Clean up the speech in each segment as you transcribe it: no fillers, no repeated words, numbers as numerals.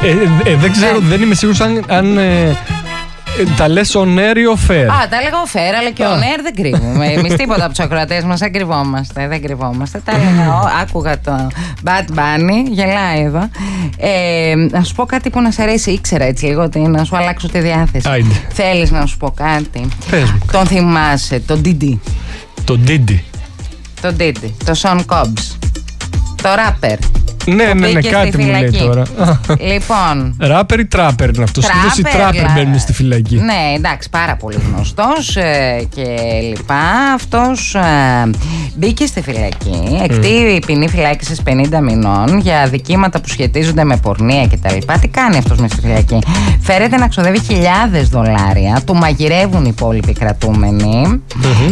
Δεν ξέρω, δεν είμαι σίγουρος αν τα λες on air ή off air. Τα έλεγα off air, αλλά και on air δεν κρύβουμε. Εμείς τίποτα από τους ακροατές μας, δεν κρυβόμαστε. Τα έλεγα, άκουγα το Bad Bunny, γελάει εδώ. Να σου πω κάτι που να σε αρέσει, ήξερα έτσι λίγο ότι να σου αλλάξω τη διάθεση. Θέλεις να σου πω κάτι? Πες μου. Τον θυμάσαι, τον Diddy. Τον Diddy, το Sean Combs, το rapper. Ναι, κάτι μου λέει τώρα. Λοιπόν. Ράπερ ή τράπερ είναι αυτός? Συνήθως οι τράπερ μπαίνουν στη φυλακή. Ναι, εντάξει, πάρα πολύ γνωστός και λοιπά. Αυτός μπήκε στη φυλακή. Εκτείρει ποινή φυλάκισης 50 μηνών για αδικήματα που σχετίζονται με πορνεία κτλ. Τι κάνει αυτός μες στη φυλακή? Φέρεται να ξοδεύει $1.000. Του μαγειρεύουν οι υπόλοιποι κρατούμενοι.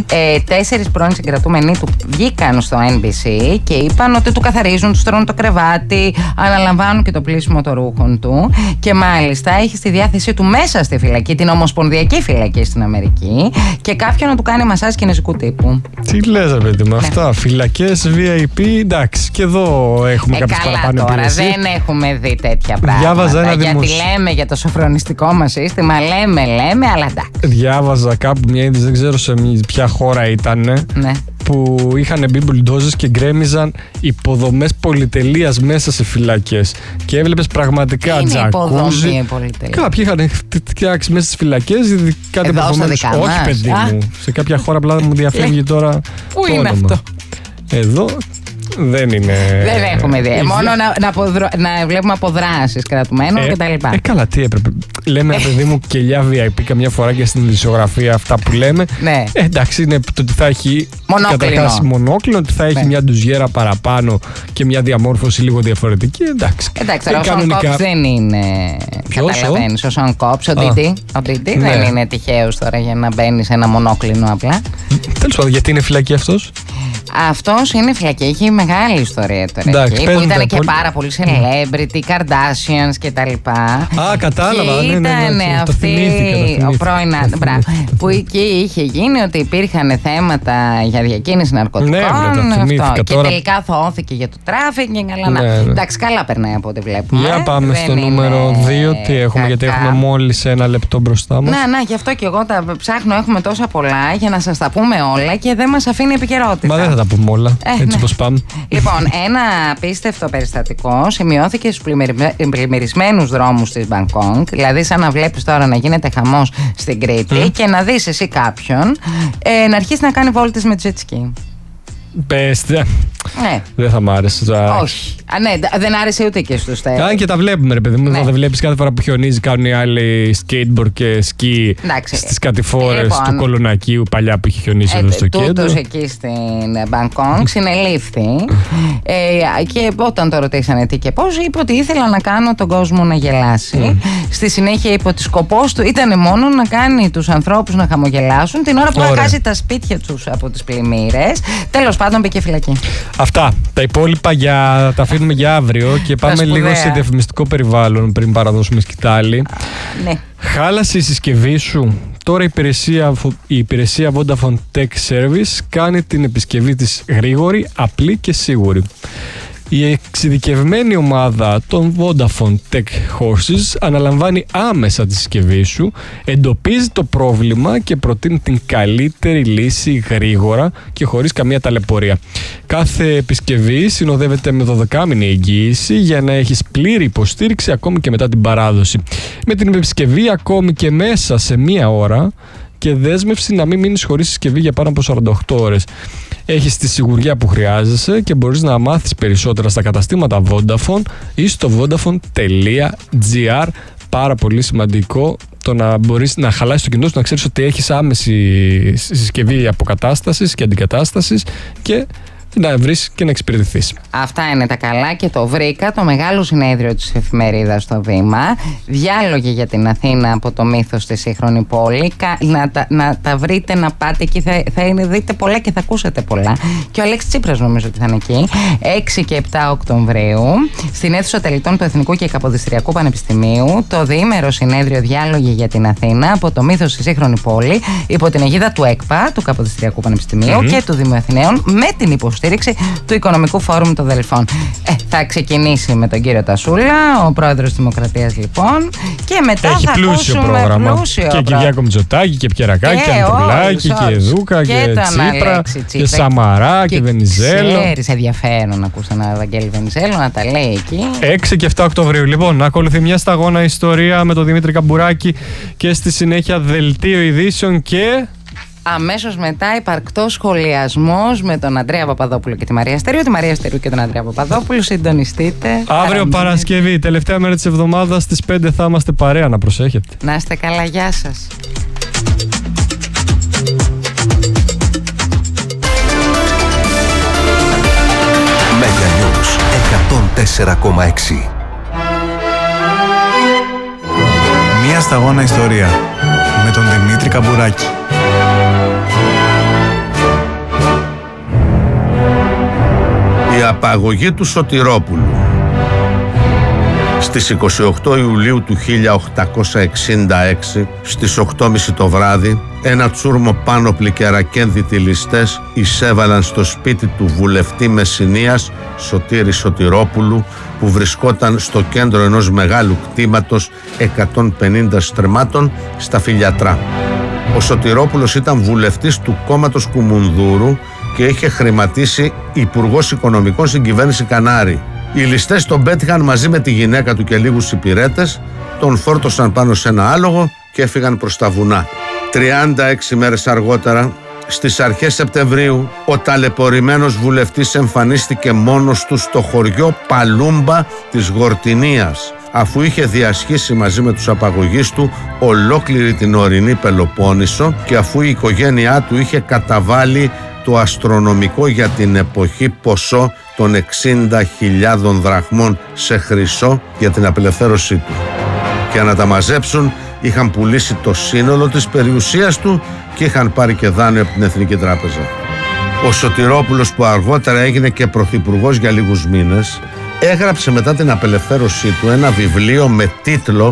4 πρώην συγκρατούμενοι του βγήκαν στο NBC και είπαν ότι του καθαρίζουν, του τρώνε το κρεβάτι, αναλαμβάνουν και το πλύσιμο των ρούχων του και μάλιστα έχει στη διάθεσή του μέσα στη φυλακή, την ομοσπονδιακή φυλακή στην Αμερική, και κάποιον να του κάνει μασάζ κινέζικου τύπου. Τι λες, ρε παιδί μου, αυτά, φυλακές VIP, εντάξει, και εδώ έχουμε κάποιες παραπάνω υπηρεσίες. Τώρα δεν έχουμε δει τέτοια πράγματα, γιατί λέμε για το σοφρονιστικό μας σύστημα, λέμε, αλλά εντάξει. Διάβαζα κάπου μια είδηση, δεν ξέρω σε ποια χώρα ήταν, που είχαν μπει μπουλντόζες και γκρέμιζαν υποδομές πολυτελείας μέσα σε φυλακές. Και έβλεπες πραγματικά τζακούζι. Κάποιοι είχαν φτιάξει μέσα στις φυλακές κάτι υποδομές. Όχι, παιδί μου. Σε κάποια χώρα απλά μου διαφεύγει τώρα. Πού είναι αυτό? Εδώ δεν είναι. Δεν έχουμε δει. Μόνο να βλέπουμε αποδράσεις κρατουμένων κτλ. Καλά, τι έπρεπε. Λέμε, παιδί μου, κελιά VIP καμιά φορά και στην ειδησιογραφία αυτά που λέμε. Εντάξει, είναι το ότι θα έχει καταρχάς μονόκλινο, ότι θα έχει μια ντουζιέρα παραπάνω και μια διαμόρφωση λίγο διαφορετική. Εντάξει, τώρα ο Sean Combs δεν είναι. Καταλαβαίνεις, ο Sean Combs, ο Diddy δεν είναι τυχαίος τώρα για να μπαίνει σε ένα μονόκλινο απλά. Τέλος πάντων, γιατί είναι φυλακή αυτός? Αυτός είναι φυλακή, έχει μεγάλη ιστορία τώρα εκεί, που ήταν και πάρα πολύ celebrity, Kardashians και τα λοιπά. Κατάλαβα. Και ήταν αυτή ο πρώην, που εκεί είχε γίνει ότι υπήρχαν θέματα για διακίνηση ναρκωτικών. Και τελικά θωώθηκε για το τράφικινγκ. Εντάξει, καλά περνάει από ό,τι βλέπουμε. Για πάμε στο νούμερο 2. Τι έχουμε, γιατί έχουμε μόλις 1 λεπτό μπροστά μας. Γι' αυτό και εγώ τα ψάχνω. Έχουμε τόσα πολλά για να σας τα πούμε όλα και δεν μας αφήνει επικαιρότητα. Μα δεν θα τα πούμε όλα. Έτσι όπως πάμε. Λοιπόν, ένα απίστευτο περιστατικό σημειώθηκε στους πλημμυρισμένους δρόμους της Μπαγκόγκ. Δηλαδή, σαν να βλέπεις τώρα να γίνεται χαμός στην Κρήτη και να δεις εσύ κάποιον να αρχίσει να κάνει βόλτες με jet ski. Πέστε. Δεν θα μ' άρεσε. Όχι. Δεν άρεσε ούτε και στους τέλους. Αν και τα βλέπουμε, ρε παιδί μου. Θα τα βλέπεις κάθε φορά που χιονίζει, κάνουν οι άλλοι skateboard και σκι στις κατηφόρες του Κολονακίου, παλιά που είχε χιονίσει εδώ στο κέντρο. Τούτος εκεί στην Μπαγκόγκ συνελήφθη και όταν το ρωτήσανε τι και πώς, είπε ότι ήθελα να κάνω τον κόσμο να γελάσει. Στη συνέχεια είπε ότι σκοπός του ήταν μόνο να κάνει τους ανθρώπους να χαμογελάσουν την ώρα που θα χάσει τα σπίτια τους από τις πλημμύρες. Τέλος πάντων, μπήκε φυλακή. Αυτά. Τα υπόλοιπα τα αφήνουμε για αύριο και πάμε λίγο σε διαφημιστικό περιβάλλον πριν παραδώσουμε σκητάλη. Χάλασε η συσκευή σου? Τώρα η υπηρεσία Vodafone Tech Service κάνει την επισκευή της γρήγορη, απλή και σίγουρη. Η εξειδικευμένη ομάδα των Vodafone Tech Horses αναλαμβάνει άμεσα τη συσκευή σου, εντοπίζει το πρόβλημα και προτείνει την καλύτερη λύση γρήγορα και χωρίς καμία ταλαιπωρία. Κάθε επισκευή συνοδεύεται με 12μηνη εγγύηση για να έχεις πλήρη υποστήριξη ακόμη και μετά την παράδοση. Με την επισκευή ακόμη και μέσα σε μία ώρα και δέσμευση να μην μείνεις χωρίς συσκευή για πάνω από 48 ώρες. Έχεις τη σιγουριά που χρειάζεσαι και μπορείς να μάθεις περισσότερα στα καταστήματα Vodafone ή στο vodafone.gr. Πάρα πολύ σημαντικό το να μπορείς να χαλάσεις το κινητό σου, να ξέρεις ότι έχεις άμεση συσκευή αποκατάστασης και αντικατάστασης και να βρεις και να εξυπηρετηθείς. Αυτά είναι τα καλά και το βρήκα, το μεγάλο συνέδριο της εφημερίδας στο Βήμα. Διάλογοι για την Αθήνα από το μύθος στη σύγχρονη πόλη. Να τα βρείτε, να πάτε εκεί, θα δείτε πολλά και θα ακούσετε πολλά. Και ο Αλέξης Τσίπρας νομίζω ότι θα είναι εκεί. 6 και 7 Οκτωβρίου στην αίθουσα τελετών του Εθνικού και Καποδιστριακού Πανεπιστημίου, το διήμερο συνέδριο Διάλογοι για την Αθήνα από το μύθος στη σύγχρονη πόλη, υπό την αιγίδα του ΕΚΠΑ, του Καποδιστριακού Πανεπιστημίου και του Δήμου Αθηναίων, με την υποστήριξη υποστήριξη του Οικονομικού Φόρουμ των Δελφών. Θα ξεκινήσει με τον κύριο Τασούλα, ο πρόεδρος της Δημοκρατίας λοιπόν, και μετά έχει θα πλούσιο ακούσουμε πρόγραμμα. Και Κυριάκο Μητσοτάκη και Πιερακάκη και Ανατολάκη και Δούκα και Τσίπρα και Σαμαρά και Βενιζέλο. Ξέρεις, ενδιαφέρον να ακούς τον Ευαγγέλη Βενιζέλο να τα λέει εκεί. 6 και 7 Οκτωβρίου. Λοιπόν, να ακολουθεί μια σταγόνα ιστορία με τον Δημήτρη Καμπουράκη και στη συνέχεια δελτίο ειδήσεων και... αμέσως μετά υπαρκτός σχολιασμός με τον Ανδρέα Παπαδόπουλο και τη Μαρία Στεριού, τη Μαρία Στεριού και τον Ανδρέα Παπαδόπουλο. Συντονιστείτε. Αύριο Παρασκευή, τελευταία μέρα της εβδομάδας, στις 5 θα είμαστε παρέα, να προσέχετε. Να είστε καλά, γεια σας. Mega News 104,6. Μια σταγόνα ιστορία με τον Δημήτρη Καμπουράκη. Η απαγωγή του Σωτηρόπουλου. Στις 28 Ιουλίου του 1866, στις 8.30 το βράδυ, ένα τσούρμο πάνωπλοι και αρακένδυτοι ληστές εισέβαλαν στο σπίτι του βουλευτή Μεσσηνίας, Σωτήρη Σωτηρόπουλου, που βρισκόταν στο κέντρο ενός μεγάλου κτήματος 150 στρεμμάτων στα Φιλιατρά. Ο Σωτηρόπουλος ήταν βουλευτής του κόμματος Κουμουνδούρου και είχε χρηματίσει υπουργός οικονομικών στην κυβέρνηση Κανάρη. Οι ληστές τον πέτυχαν μαζί με τη γυναίκα του και λίγους υπηρέτες, τον φόρτωσαν πάνω σε ένα άλογο και έφυγαν προς τα βουνά. 36 μέρες αργότερα, στις αρχές Σεπτεμβρίου, ο ταλαιπωρημένος βουλευτής εμφανίστηκε μόνος του στο χωριό Παλούμπα της Γορτινίας, αφού είχε διασχίσει μαζί με τους απαγωγείς του ολόκληρη την ορεινή Πελοπόννησο και αφού η οικογένειά του είχε καταβάλει το αστρονομικό για την εποχή ποσό των 60.000 δραχμών σε χρυσό για την απελευθέρωσή του. Για να τα μαζέψουν είχαν πουλήσει το σύνολο της περιουσίας του και είχαν πάρει και δάνειο από την Εθνική Τράπεζα. Ο Σωτηρόπουλος, που αργότερα έγινε και πρωθυπουργός για λίγους μήνες, έγραψε μετά την απελευθέρωσή του ένα βιβλίο με τίτλο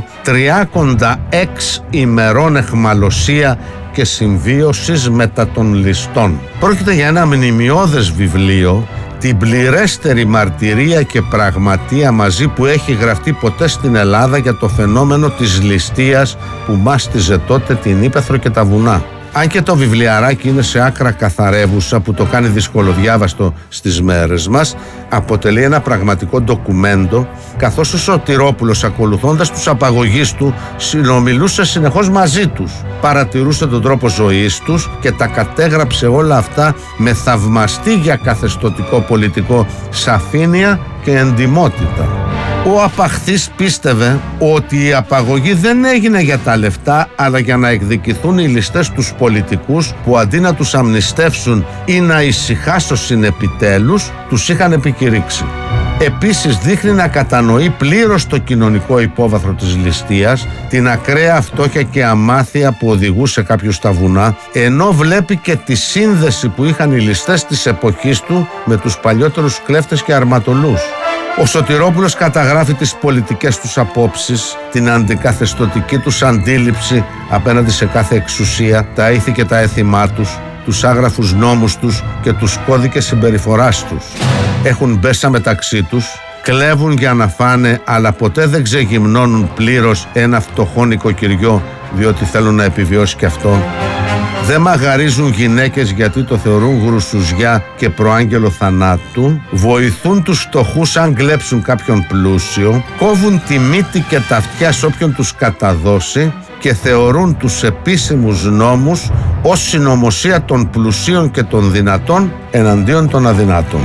«306 ημερών εχμαλωσία και συμβίωσης μετά των ληστών». Πρόκειται για ένα μνημιώδες βιβλίο, την πληρέστερη μαρτυρία και πραγματεία μαζί που έχει γραφτεί ποτέ στην Ελλάδα για το φαινόμενο της ληστείας που μάστιζε τότε την Ύπαιθρο και τα βουνά. Αν και το βιβλιαράκι είναι σε άκρα καθαρεύουσα που το κάνει δυσκολοδιάβαστο στις μέρες μας, αποτελεί ένα πραγματικό ντοκουμέντο, καθώς ο Σωτηρόπουλος, ακολουθώντας τους απαγωγείς του, συνομιλούσε συνεχώς μαζί τους, παρατηρούσε τον τρόπο ζωής τους και τα κατέγραψε όλα αυτά με θαυμαστή για καθεστωτικό πολιτικό σαφήνεια και εντιμότητα. Ο απαχθής πίστευε ότι η απαγωγή δεν έγινε για τα λεφτά, αλλά για να εκδικηθούν οι ληστές τους πολιτικούς που αντί να τους αμνηστεύσουν ή να ησυχάσωσιν επιτέλους, τους είχαν επικηρύξει. Επίσης δείχνει να κατανοεί πλήρως το κοινωνικό υπόβαθρο της ληστείας, την ακραία φτώχεια και αμάθεια που οδηγούσε κάποιους στα βουνά, ενώ βλέπει και τη σύνδεση που είχαν οι ληστές της εποχής του με τους παλιότερους κλέφτες και αρματολούς. Ο Σωτηρόπουλος καταγράφει τις πολιτικές τους απόψεις, την αντικαθεστωτική τους αντίληψη απέναντι σε κάθε εξουσία, τα ήθη και τα έθιμά τους, τους άγραφους νόμους τους και τους κώδικες συμπεριφοράς τους. Έχουν μπέσα μεταξύ τους, κλέβουν για να φάνε, αλλά ποτέ δεν ξεγυμνώνουν πλήρως ένα φτωχό νοικοκυριό, διότι θέλουν να επιβιώσει και αυτό. Δεν μαγαρίζουν γυναίκες γιατί το θεωρούν γρουσουζιά και προάγγελο θανάτου, βοηθούν τους φτωχούς αν κλέψουν κάποιον πλούσιο, κόβουν τη μύτη και τα αυτιά σε όποιον τους καταδώσει και θεωρούν τους επίσημους νόμους ως συνωμοσία των πλουσίων και των δυνατών εναντίον των αδυνάτων.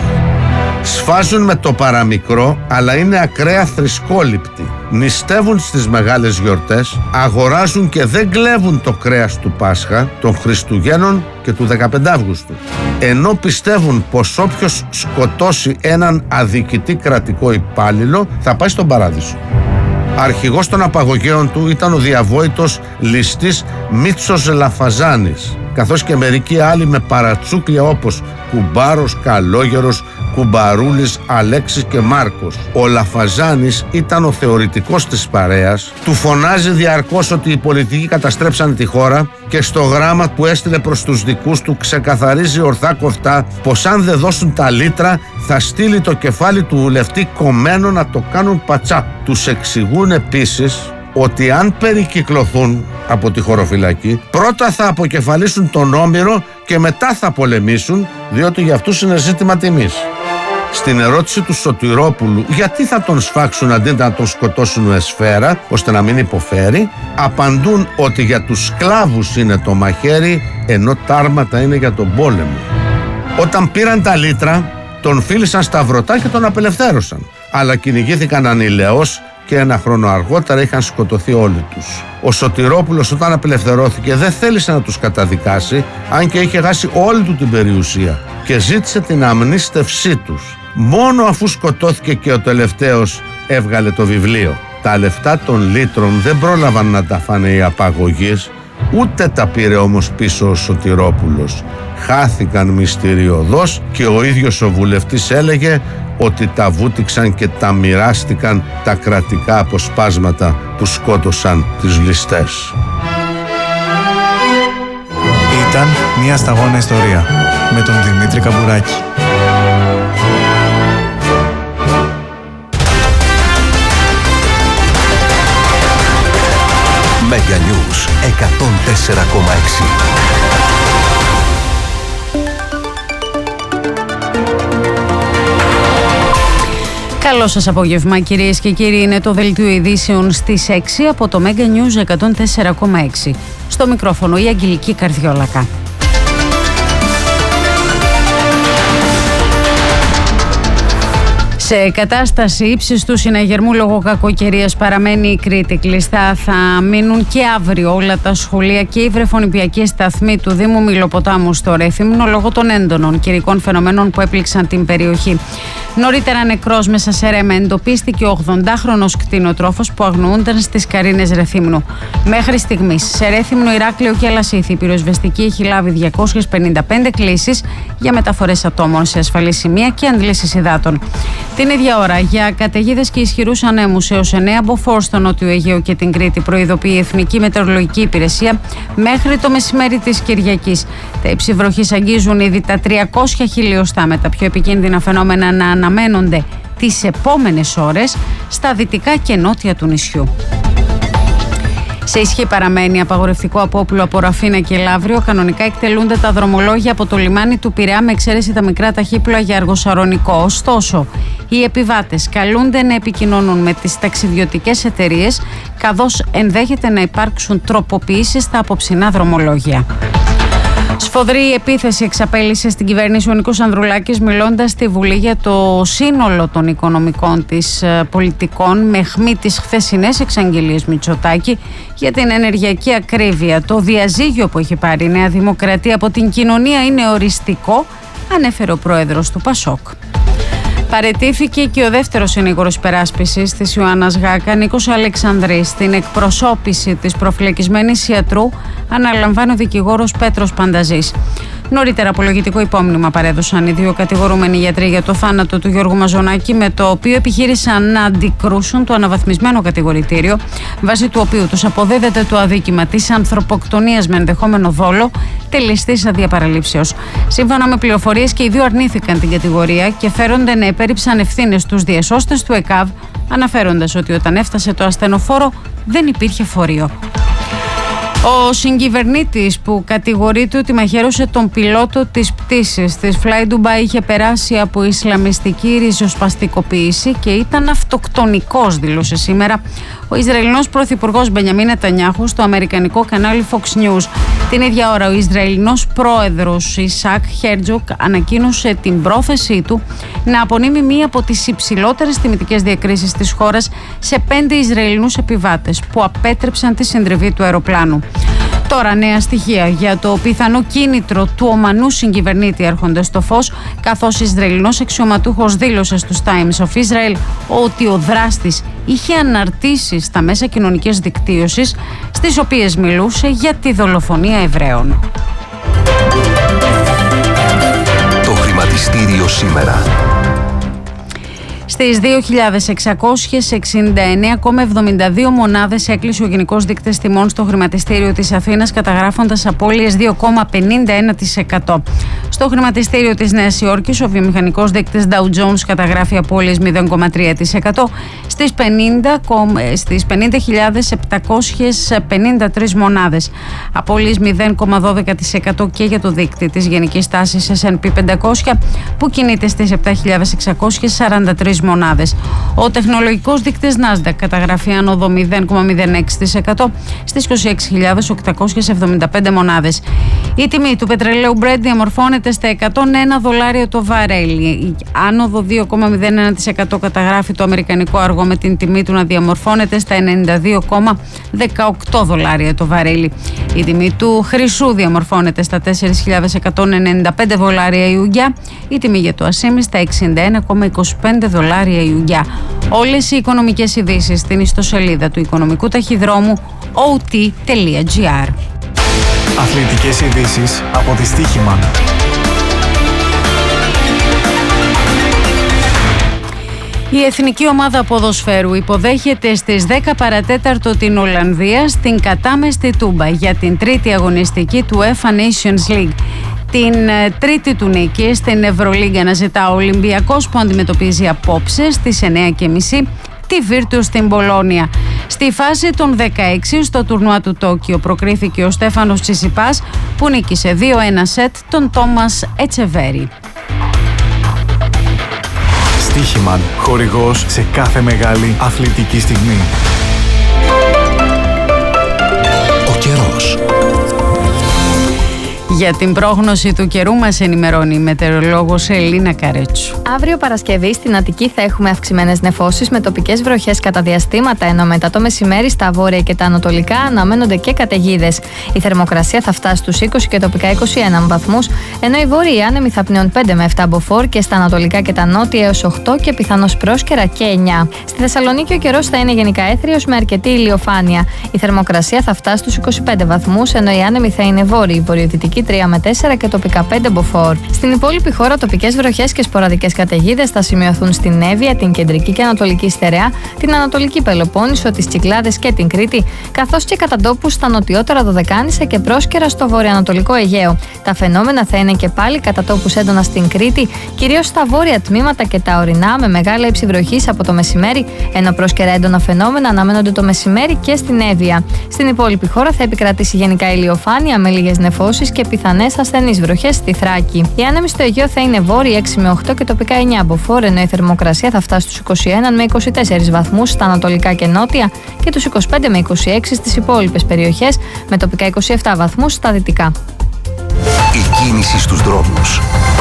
Σφάζουν με το παραμικρό, αλλά είναι ακραία θρησκόληπτοι. Νηστεύουν στις μεγάλες γιορτές, αγοράζουν και δεν κλέβουν το κρέας του Πάσχα, των Χριστουγέννων και του 15 Αύγουστου. Ενώ πιστεύουν πως όποιος σκοτώσει έναν αδικητή κρατικό υπάλληλο θα πάει στον παράδεισο. Αρχηγός των απαγωγέων του ήταν ο διαβόητος ληστής Μίτσος Λαφαζάνης, καθώς και μερικοί άλλοι με παρατσούκλια όπως Κουμπάρος, Καλόγερος, Κουμπαρούλης, Αλέξης και Μάρκος. Ο Λαφαζάνης ήταν ο θεωρητικός της παρέας. Του φωνάζει διαρκώς ότι οι πολιτικοί καταστρέψαν τη χώρα και στο γράμμα που έστειλε προς τους δικούς του ξεκαθαρίζει ορθά κοφτά πως αν δεν δώσουν τα λίτρα θα στείλει το κεφάλι του βουλευτή κομμένο να το κάνουν πατσά. Τους εξηγούν επίσης ότι αν περικυκλωθούν από τη χωροφυλακή, πρώτα θα αποκεφαλίσουν τον Όμηρο και μετά θα πολεμήσουν, διότι για αυτούς είναι ζήτημα τιμής. Στην ερώτηση του Σωτηρόπουλου γιατί θα τον σφάξουν αντί να τον σκοτώσουν με σφαίρα ώστε να μην υποφέρει, απαντούν ότι για τους σκλάβους είναι το μαχαίρι ενώ τα άρματα είναι για τον πόλεμο. Όταν πήραν τα λίτρα τον φίλησαν στα βρωτά και τον απελευθέρωσαν, αλλά κυνηγήθηκαν ανηλαιώς και ένα χρόνο αργότερα είχαν σκοτωθεί όλοι τους. Ο Σωτηρόπουλος όταν απελευθερώθηκε δεν θέλησε να τους καταδικάσει, αν και είχε χάσει όλη του την περιουσία, και ζήτησε την αμνίστευσή τους. Μόνο αφού σκοτώθηκε και ο τελευταίος έβγαλε το βιβλίο. Τα λεφτά των λίτρων δεν πρόλαβαν να τα φάνε οι απαγωγείς, ούτε τα πήρε όμως πίσω ο Σωτηρόπουλος. Χάθηκαν μυστηριωδώς και ο ίδιος ο βουλευτής έλεγε ότι τα βούτυξαν και τα μοιράστηκαν τα κρατικά αποσπάσματα που σκότωσαν τις ληστές. Ήταν μια σταγόνα ιστορία με τον Δημήτρη Καμπουράκη. Mega News 104,6. Καλό σας απόγευμα κυρίες και κύριοι, είναι το δελτίο ειδήσεων στις 6 από το Mega News 104,6. Στο μικρόφωνο η Αγγελική Καρδιόλακα. Σε κατάσταση ύψιστου συναγερμού λόγω κακοκαιρίας παραμένει η Κρήτη κλειστά. Θα μείνουν και αύριο όλα τα σχολεία και οι βρεφονιπιακοί σταθμοί του Δήμου Μιλοποτάμου στο Ρέθυμνο λόγω των έντονων καιρικών φαινομένων που έπληξαν την περιοχή. Νωρίτερα νεκρός μέσα σε ρέμα εντοπίστηκε ο 80χρονος κτηνοτρόφος που αγνοούνταν στις Καρίνες Ρεθύμνου. Μέχρι στιγμής σε Ρέθυμνο, Ηράκλειο και Αλασίθι η πυροσβεστική έχει λάβει 255 κλήσεις για μεταφορές ατόμων σε ασφαλή σημεία και αντλήσεις υδάτων. Την ίδια ώρα, για καταιγίδες και ισχυρούς ανέμους έως 9 μποφόρ στο Νότιο Αιγαίο και την Κρήτη προειδοποιεί η Εθνική Μετεωρολογική Υπηρεσία μέχρι το μεσημέρι της Κυριακής. Τα ύψη βροχής αγγίζουν ήδη τα 300 χιλιοστά, με τα πιο επικίνδυνα φαινόμενα να αναμένονται τις επόμενες ώρες στα δυτικά και νότια του νησιού. Σε ισχύ παραμένει απαγορευτικό απόπλου από Ραφίνα και Λαύριο. Κανονικά εκτελούνται τα δρομολόγια από το λιμάνι του Πειραιά με εξαίρεση τα μικρά ταχύπλοα για αργοσαρονικό. Ωστόσο, οι επιβάτες καλούνται να επικοινωνούν με τις ταξιδιωτικές εταιρείες, καθώς ενδέχεται να υπάρξουν τροποποιήσεις στα απόψινά δρομολόγια. Σφοδρή επίθεση εξαπέλυσε στην κυβέρνηση ο Νίκος Ανδρουλάκης, μιλώντας στη Βουλή για το σύνολο των οικονομικών της πολιτικών με αιχμή τις χθεσινές εξαγγελίες Μητσοτάκη για την ενεργειακή ακρίβεια. Το διαζύγιο που έχει πάρει η Νέα Δημοκρατία από την κοινωνία είναι οριστικό, ανέφερε ο πρόεδρος του Πασόκ. Παραιτήθηκε και ο δεύτερος συνήγορος υπεράσπισης της Ιωάννας Γάκα, Νίκος Αλεξανδρής. Στην εκπροσώπηση της προφυλακισμένης ιατρού αναλαμβάνει ο δικηγόρος Πέτρος Πανταζής. Νωρίτερα, απολογητικό υπόμνημα παρέδωσαν οι δύο κατηγορούμενοι γιατροί για το θάνατο του Γιώργου Μαζονάκη, με το οποίο επιχείρησαν να αντικρούσουν το αναβαθμισμένο κατηγορητήριο, βάσει του οποίου τους αποδίδεται το αδίκημα της ανθρωποκτονίας με ενδεχόμενο δόλο, τελεστής αδιαπαραλήψεως. Σύμφωνα με πληροφορίες, και οι δύο αρνήθηκαν την κατηγορία και φέρονται να επέριψαν ευθύνες στους διασώστες του ΕΚΑΒ, αναφέροντας ότι όταν έφτασε το ασθενοφόρο δεν υπήρχε φορείο. Ο συγκυβερνήτης που κατηγορείται ότι μαχαίρωσε τον πιλότο της πτήσης της Fly Dubai είχε περάσει από ισλαμιστική ριζοσπαστικοποίηση και ήταν αυτοκτονικός, δήλωσε σήμερα ο Ισραηλινός πρωθυπουργός Μπενιαμίν Νετανιάχου στο αμερικανικό κανάλι Fox News. Την ίδια ώρα ο Ισραηλινός πρόεδρος Ισακ Χέρτζοκ ανακοίνωσε την πρόθεσή του να απονείμει μία από τις υψηλότερες τιμητικές διακρίσεις της χώρας σε 5 Ισραηλινούς επιβάτες που απέτρεψαν τη συντριβή του αεροπλάνου. Τώρα νέα στοιχεία για το πιθανό κίνητρο του Ομανού συγκυβερνήτη έρχονται στο φως, καθώς ο Ισραηλινός αξιωματούχος δήλωσε στους Times of Israel ότι ο δράστης είχε αναρτήσεις στα μέσα κοινωνικής δικτύωσης, στις οποίες μιλούσε για τη δολοφονία Εβραίων. Το χρηματιστήριο σήμερα. Στις 2.669,72 μονάδες έκλεισε ο γενικός δείκτης τιμών στο χρηματιστήριο της Αθήνας, καταγράφοντας απώλειες 2,51%. Στο χρηματιστήριο της Νέας Υόρκης, ο βιομηχανικός δείκτης Dow Jones καταγράφει απώλειες 0,3%. Στις 50.753 μονάδες, απώλειες 0,12% και για το δείκτη της γενικής τάσης S&P 500 που κινείται στις 7.643 μονάδες. Ο τεχνολογικός δείκτης Nasdaq καταγραφεί άνοδο 0,06% στις 26.875 μονάδες. Η τιμή του πετρελαίου Brent διαμορφώνεται στα $101 το βαρέλι. Άνοδο 2,01% καταγράφει το αμερικανικό αργό, με την τιμή του να διαμορφώνεται στα $92,18 το βαρέλι. Η τιμή του χρυσού διαμορφώνεται στα $4.195 η ουγγιά. Η τιμή για το ασίμι στα $61,25 η ουγγιά. Όλες οι οικονομικές ειδήσεις στην ιστοσελίδα του Οικονομικού Ταχυδρόμου ot.gr. Αθλητικές ειδήσεις από τη Στοίχημαν. Η Εθνική Ομάδα Ποδοσφαίρου υποδέχεται στις 10 παρατέταρτο την Ολλανδία στην κατάμεστη Τούμπα για την τρίτη αγωνιστική του UEFA Nations League. Την τρίτη του νίκη στην Ευρωλίγκα αναζητά ο Ολυμπιακός, που αντιμετωπίζει απόψε στις 9.30 τη Virtus στην Μπολόνια. Στη φάση των 16 στο τουρνουά του Τόκιο προκρίθηκε ο Στέφανος Τσισιπάς, που νίκησε 2-1 σετ τον Τόμας Ετσεβέρη. Στοίχημαν, χορηγός σε κάθε μεγάλη αθλητική στιγμή. Ο καιρός. Για την πρόγνωση του καιρού μας ενημερώνει η μετεωρολόγος Ελίνα Καρέτσου. Αύριο Παρασκευή στην Αττική θα έχουμε αυξημένες νεφώσεις με τοπικές βροχές κατά διαστήματα, ενώ μετά το μεσημέρι στα βόρεια και τα ανατολικά αναμένονται και καταιγίδες. Η θερμοκρασία θα φτάσει στους 20 και τοπικά 21 βαθμούς, ενώ οι βόρειοι άνεμοι θα πνέουν 5 με 7 μποφόρ και στα ανατολικά και τα νότια έως 8 και πιθανώς πρόσκαιρα και 9. Στη Θεσσαλονίκη ο καιρός θα είναι γενικά έθριος με αρκετή ηλιοφάνεια. Η θερμοκρασία θα φτάσει στους 25 βαθμούς, ενώ οι άνεμοι θα είναι βόρειοι, βορειοδυτικοί 3 με 4 και τοπικά 5 μποφόρ. Στην υπόλοιπη χώρα, τοπικές βροχές και σποραδικές καταιγίδες θα σημειωθούν στην Εύβοια, την κεντρική και ανατολική Στερεά, την ανατολική Πελοπόννησο, τις Κυκλάδες και την Κρήτη, καθώς και κατά τόπους στα νοτιότερα Δωδεκάνησα και πρόσκαιρα στο βορειοανατολικό Αιγαίο. Τα φαινόμενα θα είναι και πάλι κατά τόπους έντονα στην Κρήτη, κυρίως στα βόρεια τμήματα και τα ορεινά, με μεγάλη ύψη βροχής από το μεσημέρι, ενώ πρόσκαιρα έντονα φαινόμενα αναμένονται το μεσημέρι και στην Εύβοια. Στην υπόλοιπη χώρα θα επικρατήσει γενικά ηλιοφάνεια με λίγες νεφώσεις και πιθανές ασθενείς βροχές στη Θράκη. Οι άνεμοι στο Αιγαίο θα είναι βόρειοι 6 με 8 και τοπικά 9 μποφόρ, ενώ η θερμοκρασία θα φτάσει στους 21 με 24 βαθμούς στα ανατολικά και νότια και τους 25 με 26 στις υπόλοιπες περιοχές, με τοπικά 27 βαθμούς στα δυτικά. Η κίνηση στους δρόμους.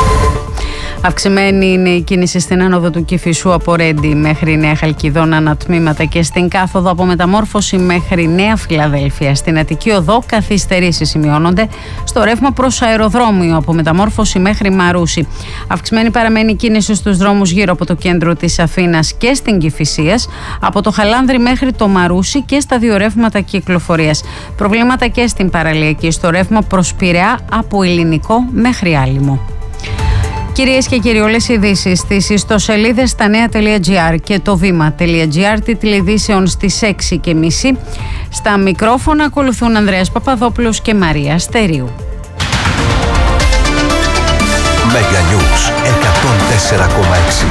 Αυξημένη είναι η κίνηση στην άνοδο του Κηφισού από Ρέντι μέχρι Νέα Χαλκιδόνα ανατμήματα και στην κάθοδο από Μεταμόρφωση μέχρι Νέα Φιλαδέλφια. Στην Αττική Οδό καθυστερήσεις σημειώνονται στο ρεύμα προς αεροδρόμιο από Μεταμόρφωση μέχρι Μαρούσι. Αυξημένη παραμένει η κίνηση στους δρόμους γύρω από το κέντρο της Αθήνας και στην Κηφισίας, από το Χαλάνδρη μέχρι το Μαρούσι και στα δύο ρεύματα κυκλοφορίας. Προβλήματα και στην παραλιακή στο ρεύμα προς Πειραιά από Ελληνικό μέχρι Άλυμο. Κυρίες και κύριοι, όλες οι ειδήσεις στις ιστοσελίδες στα νέα.gr και το βήμα.gr, τίτλοι ειδήσεων στις 6.30. Στα μικρόφωνα ακολουθούν Ανδρέας Παπαδόπουλος και Μαρία Στερίου. Mega News 104,6.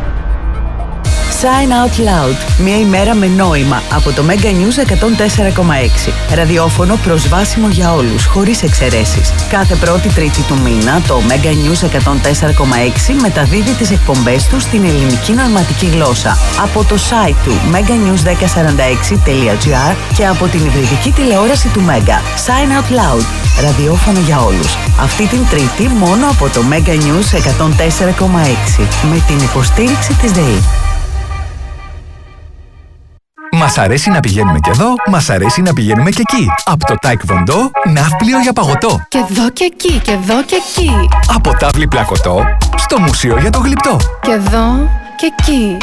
Sign Out Loud. Μια ημέρα με νόημα από το Mega News 104,6. Ραδιόφωνο προσβάσιμο για όλους, χωρίς εξαιρέσεις. Κάθε πρώτη τρίτη του μήνα το Mega News 104,6 μεταδίδει τις εκπομπές του στην ελληνική νοηματική γλώσσα από το site του meganews1046.gr και από την υβριδική τηλεόραση του Mega. Sign Out Loud. Ραδιόφωνο για όλους. Αυτή την τρίτη μόνο από το Mega News 104,6 με την υποστήριξη της ΔΕΗ. Μας αρέσει να πηγαίνουμε και εδώ, μας αρέσει να πηγαίνουμε και εκεί. Από το Taekwondo, ναύπλιο για παγωτό. Και εδώ και εκεί, και εδώ και εκεί. Από τάβλη πλακωτό, στο μουσείο για το γλυπτό. Και εδώ και εκεί.